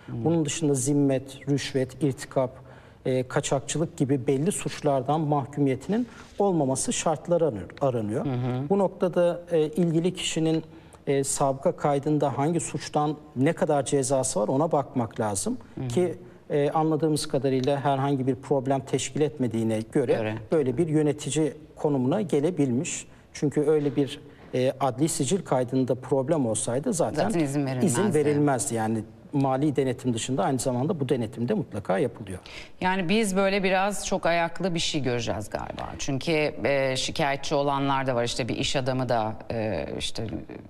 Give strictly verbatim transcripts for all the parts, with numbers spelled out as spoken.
Hmm. Bunun dışında zimmet, rüşvet, irtikap, e, kaçakçılık gibi belli suçlardan mahkumiyetinin olmaması şartları aranıyor. Hı hı. Bu noktada e, ilgili kişinin e, sabıka kaydında hangi suçtan ne kadar cezası var ona bakmak lazım. Hı hı. Ki e, anladığımız kadarıyla herhangi bir problem teşkil etmediğine göre evet. böyle bir yönetici konumuna gelebilmiş. Çünkü öyle bir e, adli sicil kaydında problem olsaydı zaten, zaten izin verilmezdi. izin verilmezdi. Yani mali denetim dışında aynı zamanda bu denetim de mutlaka yapılıyor. Yani biz böyle biraz çok ayaklı bir şey göreceğiz galiba. Çünkü e, şikayetçi olanlar da var. İşte bir iş adamı da e, işte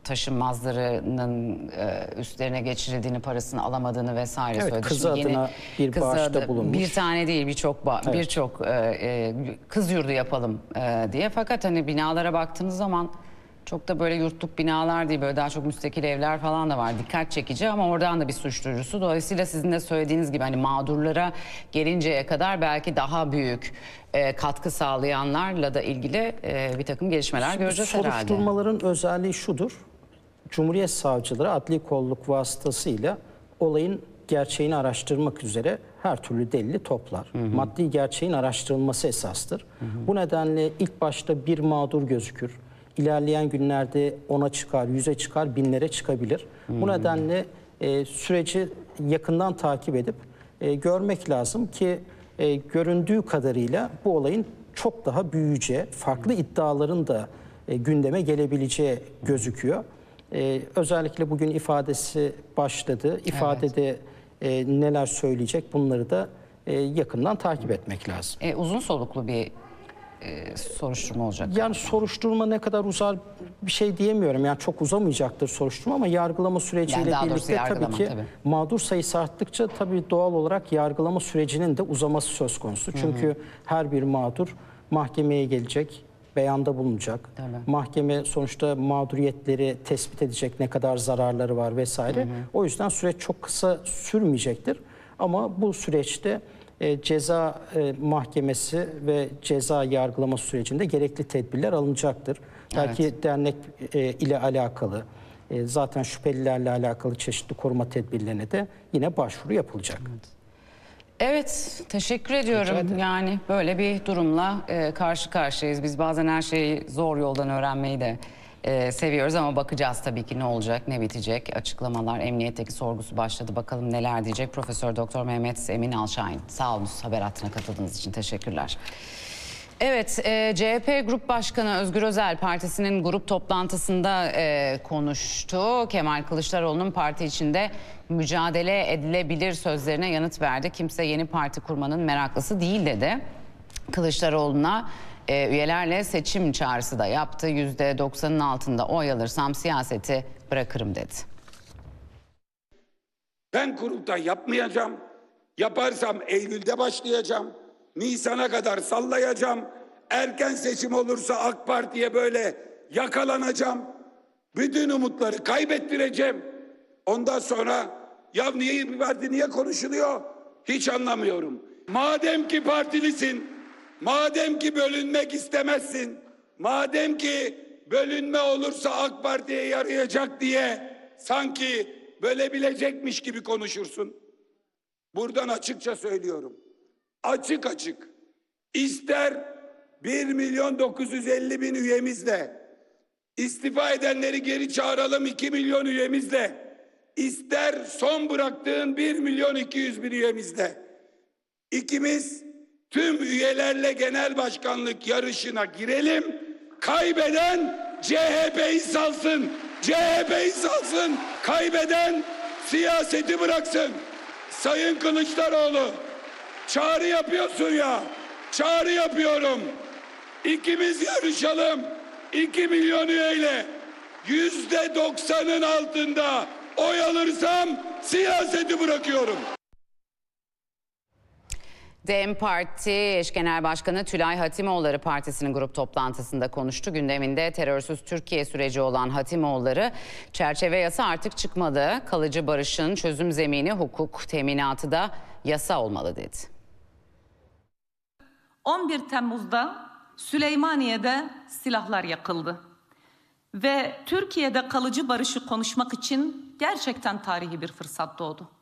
taşınmazlarının e, üstlerine geçirildiğini, parasını alamadığını vesaire evet, söyledi. Kızı Şimdi adına bir bağışta bulunmuş. Bir tane değil birçok evet. birçok e, e, kız yurdu yapalım e, diye. Fakat hani binalara baktığınız zaman çok da böyle yurtluk binalar değil, böyle daha çok müstakil evler falan da var. Dikkat çekici ama oradan da bir suç duyurusu. Dolayısıyla sizin de söylediğiniz gibi hani mağdurlara gelinceye kadar belki daha büyük e, katkı sağlayanlarla da ilgili e, bir takım gelişmeler Şimdi göreceğiz herhalde. Soruşturmaların özelliği şudur. Cumhuriyet savcıları adli kolluk vasıtasıyla olayın gerçeğini araştırmak üzere her türlü delili toplar. Hı hı. Maddi gerçeğin araştırılması esastır. Hı hı. Bu nedenle ilk başta bir mağdur gözükür. İlerleyen günlerde ona çıkar, yüze çıkar, binlere çıkabilir. Hmm. Bu nedenle e, süreci yakından takip edip e, görmek lazım ki e, göründüğü kadarıyla bu olayın çok daha büyüyeceği, farklı hmm. iddiaların da e, gündeme gelebileceği gözüküyor. E, özellikle bugün ifadesi başladı. İfadede evet. e, neler söyleyecek bunları da e, yakından takip etmek lazım. E, uzun soluklu bir Ee, soruşturma olacak. Yani soruşturma ne kadar uzar bir şey diyemiyorum. Yani çok uzamayacaktır soruşturma ama yargılama süreciyle yani birlikte tabii ki tabii. mağdur sayısı arttıkça tabii doğal olarak yargılama sürecinin de uzaması söz konusu. Çünkü hı hı. her bir mağdur mahkemeye gelecek, beyanda bulunacak. Tabii. Mahkeme sonuçta mağduriyetleri tespit edecek, ne kadar zararları var vesaire. Hı hı. O yüzden süreç çok kısa sürmeyecektir. Ama bu süreçte E, ceza e, mahkemesi ve ceza yargılama sürecinde gerekli tedbirler alınacaktır. Evet. Belki dernek e, ile alakalı, e, zaten şüphelilerle alakalı çeşitli koruma tedbirlerine de yine başvuru yapılacak. Evet, evet teşekkür ediyorum. Yani böyle bir durumla e, karşı karşıyayız. Biz bazen her şeyi zor yoldan öğrenmeyi de Ee, seviyoruz ama bakacağız tabii ki ne olacak, ne bitecek. Açıklamalar, emniyetteki sorgusu başladı. Bakalım neler diyecek. Profesör Doktor Mehmet Emin Alşahin. Sağ olun haber hattına katıldığınız için teşekkürler. Evet, e, C H P Grup Başkanı Özgür Özel partisinin grup toplantısında e, konuştu. Kemal Kılıçdaroğlu'nun parti içinde mücadele edilebilir sözlerine yanıt verdi. Kimse yeni parti kurmanın meraklısı değil dedi. Kılıçdaroğlu'na E, üyelerle seçim çağrısı da yaptı. yüzde doksanın altında oy alırsam siyaseti bırakırım dedi. Ben kurultay yapmayacağım. Yaparsam Eylül'de başlayacağım. Nisan'a kadar sallayacağım. Erken seçim olursa AK Parti'ye böyle yakalanacağım. Bütün umutları kaybettireceğim. Ondan sonra ya niye bir parti niye konuşuluyor? Hiç anlamıyorum. Madem ki partilisin, madem ki bölünmek istemezsin, madem ki bölünme olursa AK Parti'ye yarayacak diye sanki bölebilecekmiş gibi konuşursun. Buradan açıkça söylüyorum. Açık açık. İster bir milyon dokuz yüz elli bin üyemizle, istifa edenleri geri çağıralım iki milyon üyemizle, ister son bıraktığın bir milyon iki yüz bin üyemizle, İkimiz tüm üyelerle genel başkanlık yarışına girelim. Kaybeden C H P'yi salsın. C H P'yi salsın. Kaybeden siyaseti bıraksın. Sayın Kılıçdaroğlu, çağrı yapıyorsun ya. Çağrı yapıyorum. İkimiz yarışalım. iki milyon üyeyle yüzde doksanın altında oy alırsam siyaseti bırakıyorum. DEM Parti eş genel başkanı Tülay Hatimoğulları partisinin grup toplantısında konuştu. Gündeminde terörsüz Türkiye süreci olan Hatimoğulları çerçeve yasa artık çıkmalı. Kalıcı barışın çözüm zemini hukuk teminatı da yasa olmalı dedi. on bir Temmuz'da Süleymaniye'de silahlar yakıldı. Ve Türkiye'de kalıcı barışı konuşmak için gerçekten tarihi bir fırsat doğdu.